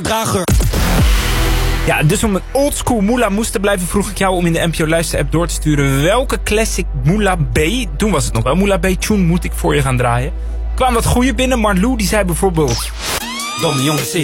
drager. Ja, dus om een oldschool Moula Moes te blijven vroeg ik jou om in de NPO Luister app door te sturen welke classic Moula B, toen was het nog wel Moula B tune, moet ik voor je gaan draaien. Er kwamen wat goeie binnen. Marlou die zei bijvoorbeeld: Domme jongens,